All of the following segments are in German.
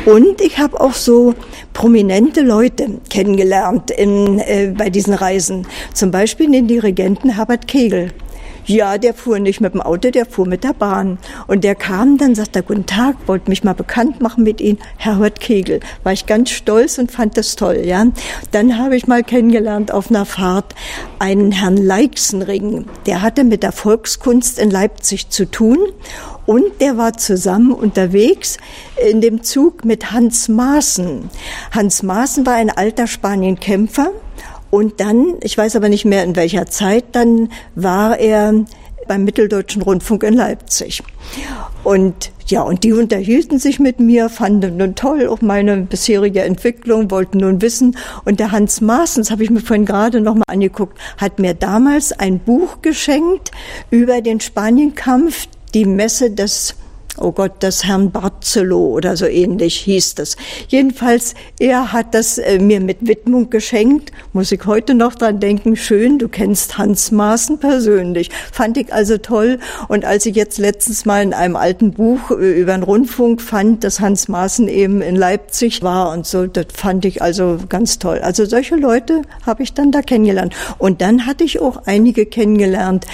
Und ich habe auch so prominente Leute kennengelernt bei diesen Reisen. Zum Beispiel den Dirigenten Herbert Kegel. Ja, der fuhr nicht mit dem Auto, der fuhr mit der Bahn. Und der kam dann, sagte, guten Tag, wollte mich mal bekannt machen mit Ihnen, Herbert Kegel. War ich ganz stolz und fand das toll, ja. Dann habe ich mal kennengelernt auf einer Fahrt einen Herrn Leixenring. Der hatte mit der Volkskunst in Leipzig zu tun. Und der war zusammen unterwegs in dem Zug mit Hans Maaßen. Hans Maaßen war ein alter Spanienkämpfer. Und dann, ich weiß aber nicht mehr in welcher Zeit, dann war er beim Mitteldeutschen Rundfunk in Leipzig. Und ja, und die unterhielten sich mit mir, fanden nun toll auch meine bisherige Entwicklung, wollten nun wissen. Und der Hans Maaßen, das habe ich mir vorhin gerade noch mal angeguckt, hat mir damals ein Buch geschenkt über den Spanienkampf, die Messe des Herrn Barzelot oder so ähnlich hieß das. Jedenfalls, er hat das mir mit Widmung geschenkt. Muss ich heute noch dran denken, schön, du kennst Hans Maaßen persönlich. Fand ich also toll. Und als ich jetzt letztens mal in einem alten Buch über den Rundfunk fand, dass Hans Maaßen eben in Leipzig war und so, das fand ich also ganz toll. Also solche Leute habe ich dann da kennengelernt. Und dann hatte ich auch einige kennengelernt,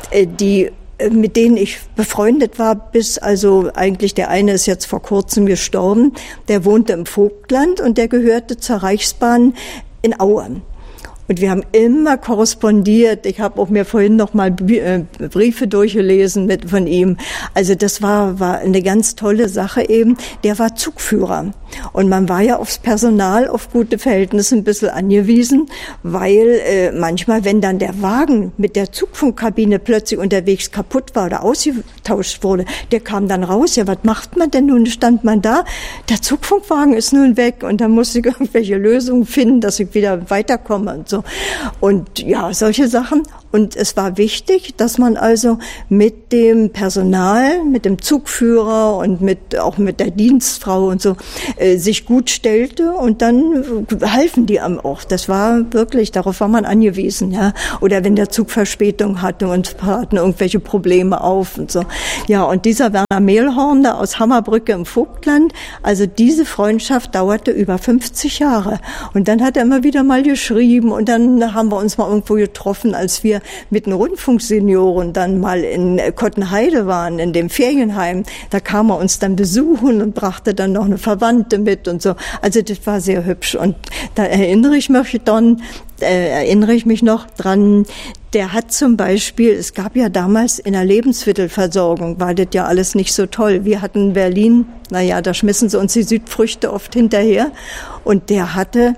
mit denen ich befreundet war, bis also eigentlich der eine ist jetzt vor kurzem gestorben, der wohnte im Vogtland und der gehörte zur Reichsbahn in Aue. Und wir haben immer korrespondiert. Ich habe auch mir vorhin noch mal Briefe durchgelesen von ihm. Also das war eine ganz tolle Sache eben. Der war Zugführer. Und man war ja aufs Personal, auf gute Verhältnisse ein bisschen angewiesen, weil manchmal, wenn dann der Wagen mit der Zugfunkkabine plötzlich unterwegs kaputt war oder ausgetauscht wurde, der kam dann raus. Ja, was macht man denn nun? Stand man da, der Zugfunkwagen ist nun weg und dann musste ich irgendwelche Lösungen finden, dass ich wieder weiterkomme und so. Und ja, solche Sachen. Und es war wichtig, dass man also mit dem Personal, mit dem Zugführer und auch mit der Dienstfrau und so sich gut stellte und dann halfen die einem auch. Das war wirklich, darauf war man angewiesen, ja. Oder wenn der Zug Verspätung hatte und hatten irgendwelche Probleme auf und so. Ja, und dieser Werner Mehlhorn da aus Hammerbrücke im Vogtland, also diese Freundschaft dauerte über 50 Jahre. Und dann hat er immer wieder mal geschrieben und dann haben wir uns mal irgendwo getroffen, als wir mit den Rundfunksenioren dann mal in Kottenheide waren, in dem Ferienheim. Da kam er uns dann besuchen und brachte dann noch eine Verwandte mit und so. Also das war sehr hübsch. Und da erinnere ich mich noch dran, der hat zum Beispiel, es gab ja damals in der Lebensmittelversorgung, war das ja alles nicht so toll. Wir hatten in Berlin, da schmissen sie uns die Südfrüchte oft hinterher. Und die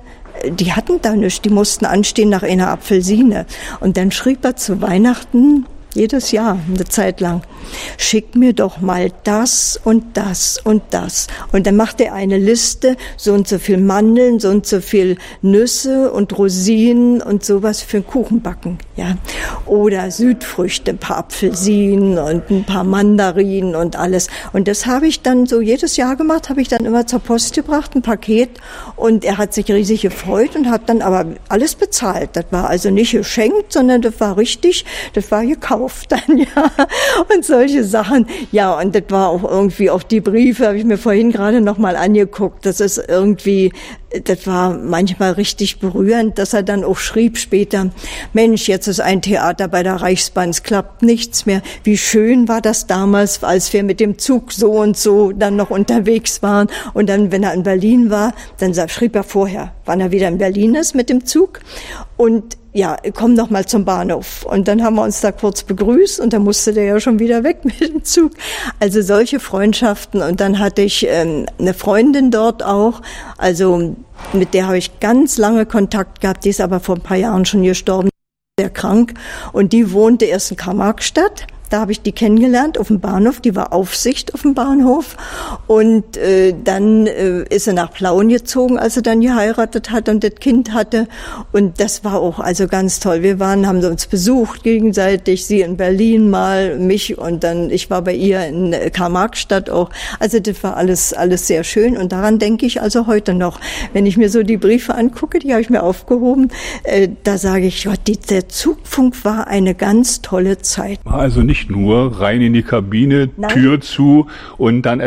hatten da nichts, die mussten anstehen nach einer Apfelsine. Und dann schrieb er zu Weihnachten, jedes Jahr, eine Zeit lang, schick mir doch mal das und das und das. Und dann macht er eine Liste, so und so viel Mandeln, so und so viel Nüsse und Rosinen und sowas für einen Kuchenbacken, ja. Oder Südfrüchte, ein paar Apfelsinen und ein paar Mandarinen und alles. Und das habe ich dann so jedes Jahr gemacht, habe ich dann immer zur Post gebracht, ein Paket. Und er hat sich riesig gefreut und hat dann aber alles bezahlt. Das war also nicht geschenkt, sondern das war richtig, das war gekauft dann, ja. Und solche Sachen. Ja, und das war auch irgendwie, auch die Briefe habe ich mir vorhin gerade noch mal angeguckt. Das ist irgendwie, das war manchmal richtig berührend, dass er dann auch schrieb später, Mensch, jetzt ist ein Theater bei der Reichsbahn, es klappt nichts mehr. Wie schön war das damals, als wir mit dem Zug so und so dann noch unterwegs waren. Und dann, wenn er in Berlin war, dann schrieb er vorher, wann er wieder in Berlin ist mit dem Zug. Und ja, komm noch mal zum Bahnhof. Und dann haben wir uns da kurz begrüßt und dann musste der ja schon wieder weg mit dem Zug. Also solche Freundschaften. Und dann hatte ich eine Freundin dort auch, also mit der habe ich ganz lange Kontakt gehabt, die ist aber vor ein paar Jahren schon gestorben, sehr krank. Und die wohnte erst in Karl-Marx-Stadt. Da habe ich die kennengelernt auf dem Bahnhof, die war Aufsicht auf dem Bahnhof und dann ist sie nach Plauen gezogen, als sie dann geheiratet hat und das Kind hatte und das war auch also ganz toll. Wir haben uns besucht gegenseitig, sie in Berlin mal, mich und dann ich war bei ihr in Karl-Marx-Stadt auch. Also das war alles sehr schön und daran denke ich also heute noch. Wenn ich mir so die Briefe angucke, die habe ich mir aufgehoben, da sage ich, ja, der Zugfunk war eine ganz tolle Zeit. Also nicht nur rein in die Kabine, Nein. Tür zu und dann etwas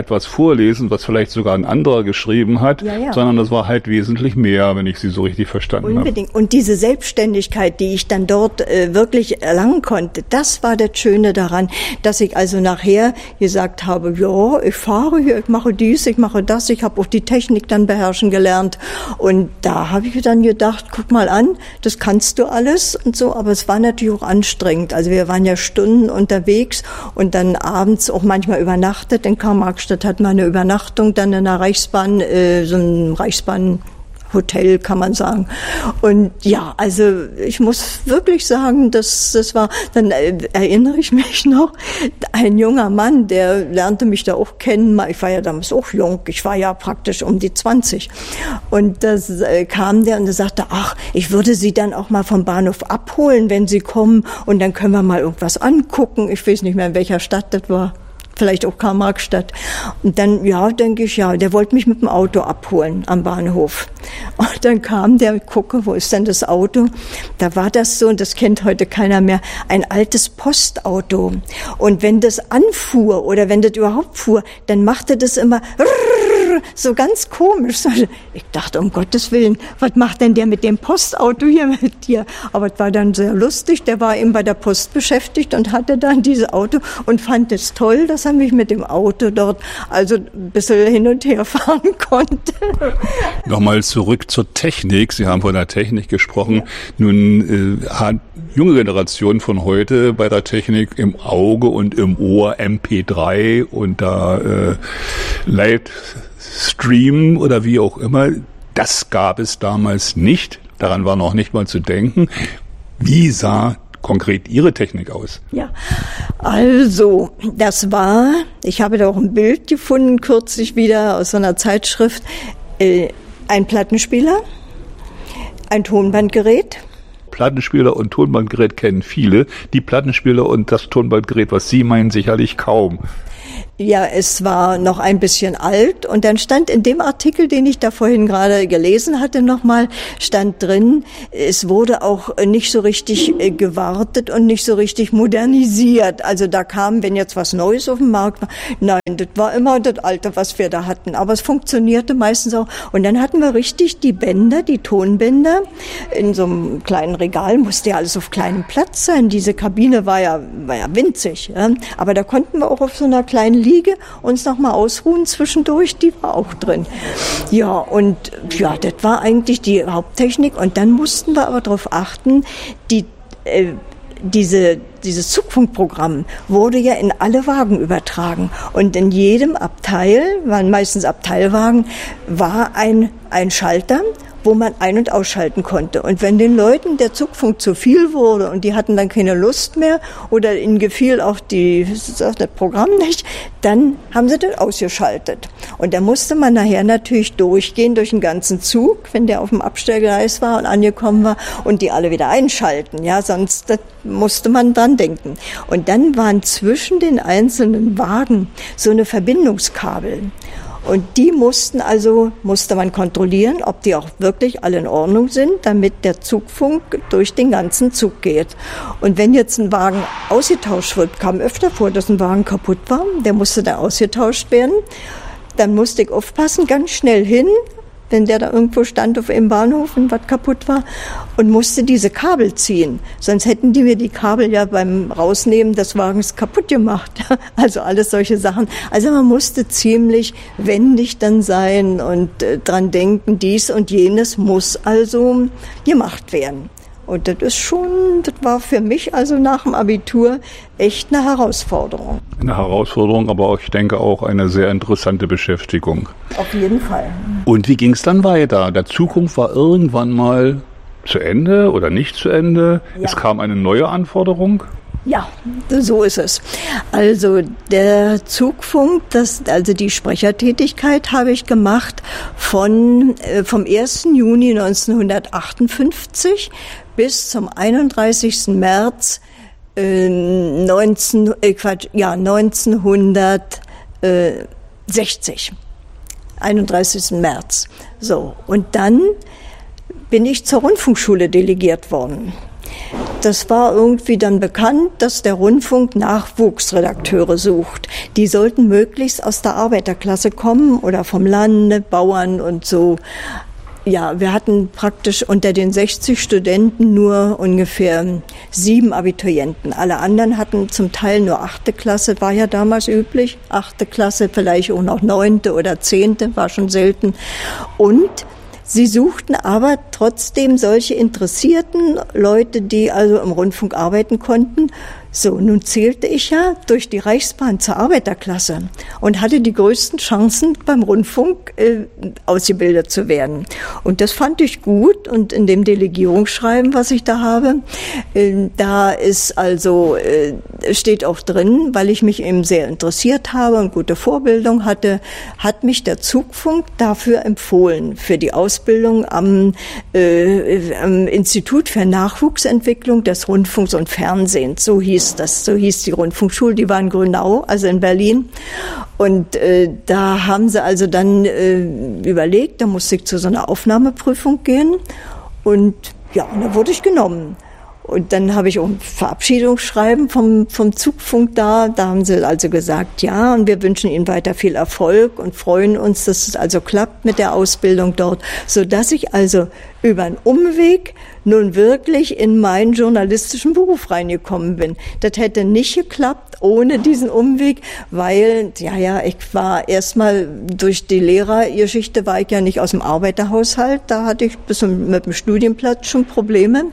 vorlesen, was vielleicht sogar ein anderer geschrieben hat, sondern das war halt wesentlich mehr, wenn ich Sie so richtig verstanden habe. Unbedingt. Und diese Selbstständigkeit, die ich dann dort wirklich erlangen konnte, das war das Schöne daran, dass ich also nachher gesagt habe, ja, ich fahre hier, ich mache dies, ich mache das, ich habe auch die Technik dann beherrschen gelernt. Und da habe ich dann gedacht, guck mal an, das kannst du alles und so, aber es war natürlich auch anstrengend. Also wir waren ja Stunden unterwegs und dann abends auch manchmal übernachtet. In Karl-Marx-Stadt hat man eine Übernachtung, dann in der Reichsbahn, so ein Reichsbahnhotel, kann man sagen. Und ja, also ich muss wirklich sagen, das war, dann erinnere ich mich noch, ein junger Mann, der lernte mich da auch kennen. Ich war ja damals auch jung, ich war ja praktisch um die 20. Und das kam der und der sagte, ach, ich würde Sie dann auch mal vom Bahnhof abholen, wenn Sie kommen, und dann können wir mal irgendwas angucken. Ich weiß nicht mehr, in welcher Stadt das war. Vielleicht auch Karl-Marx-Stadt. Und dann, ja, denke ich, ja, der wollte mich mit dem Auto abholen am Bahnhof. Und dann kam der, gucke, wo ist denn das Auto? Da war das so, und das kennt heute keiner mehr, ein altes Postauto. Und wenn das anfuhr oder wenn das überhaupt fuhr, dann machte das immer so ganz komisch. Ich dachte, um Gottes Willen, was macht denn der mit dem Postauto hier mit dir? Aber es war dann sehr lustig. Der war eben bei der Post beschäftigt und hatte dann dieses Auto und fand es toll, dass er mich mit dem Auto dort also ein bisschen hin und her fahren konnte. Nochmal zurück zur Technik. Sie haben von der Technik gesprochen. Ja. Nun hat junge Generation von heute bei der Technik im Auge und im Ohr MP3 und da Livestream oder wie auch immer. Das gab es damals nicht. Daran war noch nicht mal zu denken. Wie sah konkret Ihre Technik aus? Ja, also das war, ich habe da auch ein Bild gefunden, kürzlich wieder aus so einer Zeitschrift, ein Plattenspieler, ein Tonbandgerät. Plattenspieler und Tonbandgerät kennen viele. Die Plattenspieler und das Tonbandgerät, was Sie meinen, sicherlich kaum. Ja, es war noch ein bisschen alt, und dann stand in dem Artikel, den ich da vorhin gerade gelesen hatte, nochmal, stand drin, es wurde auch nicht so richtig gewartet und nicht so richtig modernisiert. Also da kam, wenn jetzt was Neues auf dem Markt war, nein, das war immer das Alte, was wir da hatten. Aber es funktionierte meistens auch. Und dann hatten wir richtig die Bänder, die Tonbänder, in so einem kleinen Regal, musste ja alles auf kleinem Platz sein. Diese Kabine war ja winzig, ja? Aber da konnten wir auch auf so einer kleinen Liege uns noch mal ausruhen zwischendurch, die war auch drin. Ja, und ja, das war eigentlich die Haupttechnik. Und dann mussten wir aber darauf achten, dieses Zugfunkprogramm wurde ja in alle Wagen übertragen. Und in jedem Abteil, waren meistens Abteilwagen, war ein Schalter, wo man ein- und ausschalten konnte. Und wenn den Leuten der Zugfunk zu viel wurde und die hatten dann keine Lust mehr oder ihnen gefiel auch das Programm nicht, dann haben sie das ausgeschaltet. Und da musste man nachher natürlich durchgehen durch den ganzen Zug, wenn der auf dem Abstellgleis war und angekommen war, und die alle wieder einschalten. Ja, sonst das musste man dran denken. Und dann waren zwischen den einzelnen Wagen so eine Verbindungskabel. Und die musste man kontrollieren, ob die auch wirklich alle in Ordnung sind, damit der Zugfunk durch den ganzen Zug geht. Und wenn jetzt ein Wagen ausgetauscht wird, kam öfter vor, dass ein Wagen kaputt war, der musste dann ausgetauscht werden. Dann musste ich aufpassen, ganz schnell hin, wenn der da irgendwo stand auf einem Bahnhof und was kaputt war, und musste diese Kabel ziehen. Sonst hätten die mir die Kabel ja beim Rausnehmen des Wagens kaputt gemacht. Also alles solche Sachen. Also man musste ziemlich wendig dann sein und dran denken, dies und jenes muss also gemacht werden. Und das war für mich also nach dem Abitur echt eine Herausforderung. Eine Herausforderung, aber auch, ich denke auch eine sehr interessante Beschäftigung. Auf jeden Fall. Und wie ging es dann weiter? Der Zukunft war irgendwann mal zu Ende oder nicht zu Ende? Ja. Es kam eine neue Anforderung? Ja, so ist es. Also der Zugfunk, also die Sprechertätigkeit habe ich gemacht vom 1. Juni 1958 bis zum 31. März 1960. 31. März. So, und dann bin ich zur Rundfunkschule delegiert worden. das war irgendwie dann bekannt, dass der Rundfunk Nachwuchsredakteure sucht. Die sollten möglichst aus der Arbeiterklasse kommen oder vom Lande, Bauern und so. Ja, wir hatten praktisch unter den 60 Studenten nur ungefähr 7 Abiturienten. Alle anderen hatten zum Teil nur 8. Klasse, war ja damals üblich. 8. Klasse, vielleicht auch noch 9. oder 10. war schon selten. Und sie suchten aber trotzdem solche interessierten Leute, die also im Rundfunk arbeiten konnten. So, nun zählte ich ja durch die Reichsbahn zur Arbeiterklasse und hatte die größten Chancen beim Rundfunk ausgebildet zu werden. Und das fand ich gut, und in dem Delegierungsschreiben, was ich da habe, da ist also, steht auch drin, weil ich mich eben sehr interessiert habe und gute Vorbildung hatte, hat mich der Zugfunk dafür empfohlen, für die Ausbildung am Institut für Nachwuchsentwicklung des Rundfunks und Fernsehens, so hieß die Rundfunkschule, die war in Grünau, also in Berlin. Und da haben sie also dann überlegt, da musste ich zu so einer Aufnahmeprüfung gehen. Und ja, da wurde ich genommen. Und dann habe ich auch ein Verabschiedungsschreiben vom Zugfunk da. Da haben sie also gesagt, ja, und wir wünschen Ihnen weiter viel Erfolg und freuen uns, dass es also klappt mit der Ausbildung dort, sodass ich also über einen Umweg nun wirklich in meinen journalistischen Beruf reingekommen bin. Das hätte nicht geklappt ohne diesen Umweg, weil, ich war erstmal durch die Lehrergeschichte, war ich ja nicht aus dem Arbeiterhaushalt, da hatte ich bis mit dem Studienplatz schon Probleme.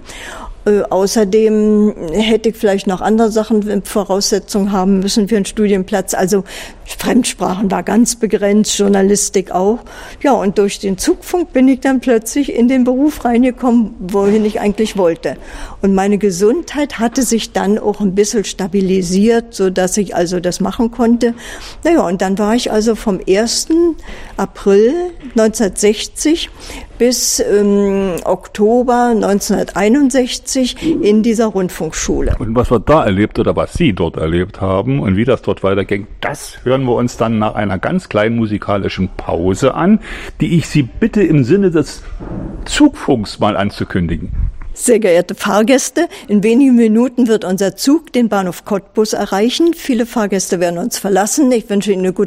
Außerdem hätte ich vielleicht noch andere Sachen, Voraussetzungen haben müssen für einen Studienplatz. Also Fremdsprachen war ganz begrenzt, Journalistik auch. Ja, und durch den Zugfunk bin ich dann plötzlich in den Beruf reingekommen, wohin ich eigentlich wollte. Und meine Gesundheit hatte sich dann auch ein bisschen stabilisiert, so dass ich also das machen konnte. Naja, und dann war ich also vom 1. April 1960 bis Oktober 1961 in dieser Rundfunkschule. Und was wir da erlebt oder was Sie dort erlebt haben und wie das dort weiterging, das hören wir uns dann nach einer ganz kleinen musikalischen Pause an, die ich Sie bitte im Sinne des Zugfunks mal anzukündigen. Sehr geehrte Fahrgäste, in wenigen Minuten wird unser Zug den Bahnhof Cottbus erreichen. Viele Fahrgäste werden uns verlassen. Ich wünsche Ihnen eine gute